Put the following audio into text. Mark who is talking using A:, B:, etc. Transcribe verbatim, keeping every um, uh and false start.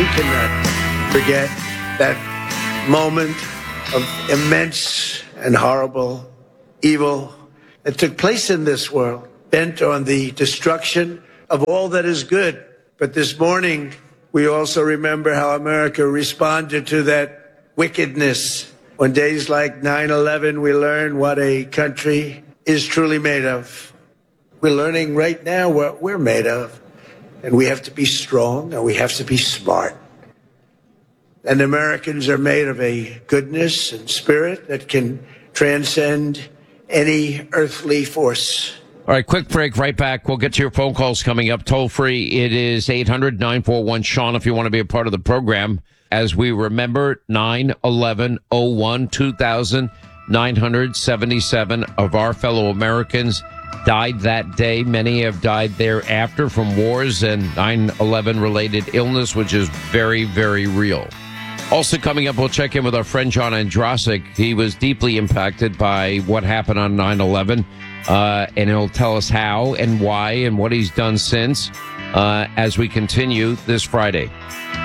A: We cannot forget that moment of immense and horrible evil that took place in this world, bent on the destruction of all that is good. But this morning, we also remember how America responded to that wickedness. On days like nine eleven, we learn what a country is truly made of. We're learning right now what we're made of. And we have to be strong and we have to be smart. And Americans are made of a goodness and spirit that can transcend any earthly force.
B: All right, quick break, right back. We'll get to your phone calls coming up. Toll free, it is eight hundred, nine four one, Sean if you want to be a part of the program. As we remember nine eleven oh one, two thousand nine hundred seventy-seven of our fellow Americans died that day. Many have died thereafter from wars and nine eleven related illness, which is very, very real. Also coming up, we'll check in with our friend John Andrasik. He was deeply impacted by what happened on nine eleven, uh, and he'll tell us how and why and what he's done since uh, as we continue this Friday.